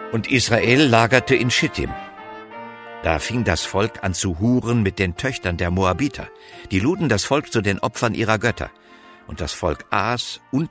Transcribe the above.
Und Israel lagerte in Schittim. Da fing das Volk an zu huren mit den Töchtern der Moabiter. Die luden das Volk zu den Opfern ihrer Götter. Und das Volk aß und